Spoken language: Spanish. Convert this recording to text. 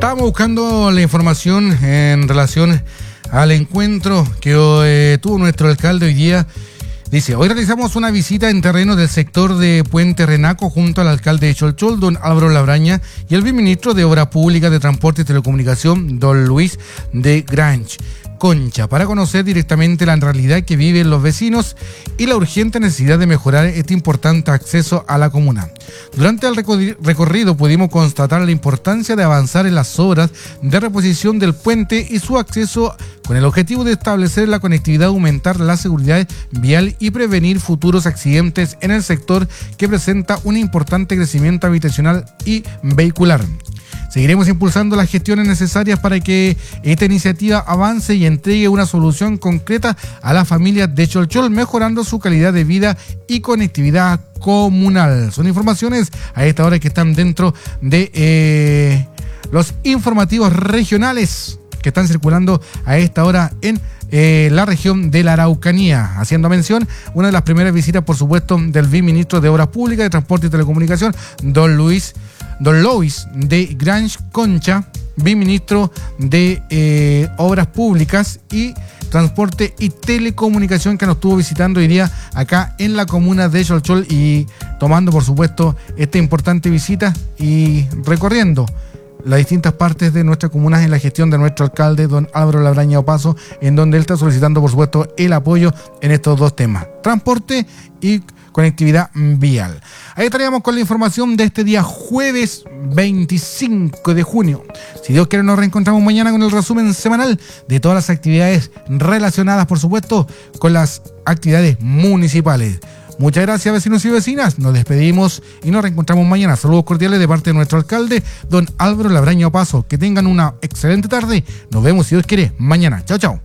Estábamos buscando la información en relación al encuentro que tuvo nuestro alcalde hoy día. Dice, hoy realizamos una visita en terreno del sector de Puente Renaco junto al alcalde de Cholchol, don Álvaro Labraña, y el viceministro de Obras Públicas, de Transporte y Telecomunicación, don Luis de Grange Concha, para conocer directamente la realidad que viven los vecinos y la urgente necesidad de mejorar este importante acceso a la comuna. Durante el recorrido pudimos constatar la importancia de avanzar en las obras de reposición del puente y su acceso, con el objetivo de establecer la conectividad, aumentar la seguridad vial y prevenir futuros accidentes en el sector que presenta un importante crecimiento habitacional y vehicular. Seguiremos impulsando las gestiones necesarias para que esta iniciativa avance y entregue una solución concreta a las familias de Cholchol, mejorando su calidad de vida y conectividad comunal. Son informaciones a esta hora que están dentro de los informativos regionales que están circulando a esta hora en la región de la Araucanía. Haciendo mención, una de las primeras visitas, por supuesto, del viceministro de Obras Públicas, de Transporte y Telecomunicación, don Luis de Grange Concha, viceministro de Obras Públicas y Transporte y Telecomunicación, que nos estuvo visitando hoy día acá en la comuna de Cholchol y tomando, por supuesto, esta importante visita y recorriendo las distintas partes de nuestras comunas en la gestión de nuestro alcalde, don Álvaro Labraña Opaso, en donde él está solicitando, por supuesto, el apoyo en estos dos temas: transporte y conectividad vial. Ahí estaríamos con la información de este día jueves 25 de junio. Si Dios quiere, nos reencontramos mañana con el resumen semanal de todas las actividades relacionadas, por supuesto, con las actividades municipales. Muchas gracias, vecinos y vecinas. Nos despedimos y nos reencontramos mañana. Saludos cordiales de parte de nuestro alcalde, don Álvaro Labraña Opaso. Que tengan una excelente tarde. Nos vemos, si Dios quiere, mañana. Chao, chao.